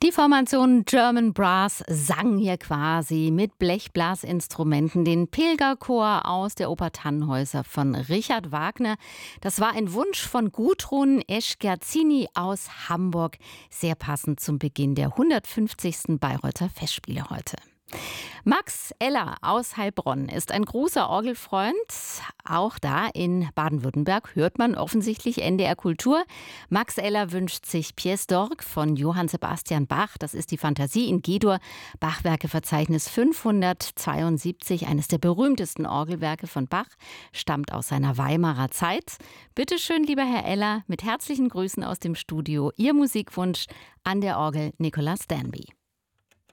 Die Formation German Brass sang hier quasi mit Blechblasinstrumenten den Pilgerchor aus der Oper Tannhäuser von Richard Wagner. Das war ein Wunsch von Gudrun Eschkerzini aus Hamburg, sehr passend zum Beginn der 150. Bayreuther Festspiele heute. Max Eller aus Heilbronn ist ein großer Orgelfreund. Auch da in Baden-Württemberg hört man offensichtlich NDR Kultur. Max Eller wünscht sich Pièce d'Orgue von Johann Sebastian Bach. Das ist die Fantasie in G-Dur. Bachwerkeverzeichnis 572, eines der berühmtesten Orgelwerke von Bach, stammt aus seiner Weimarer Zeit. Bitte schön, lieber Herr Eller, mit herzlichen Grüßen aus dem Studio. Ihr Musikwunsch an der Orgel Nicolas Danby.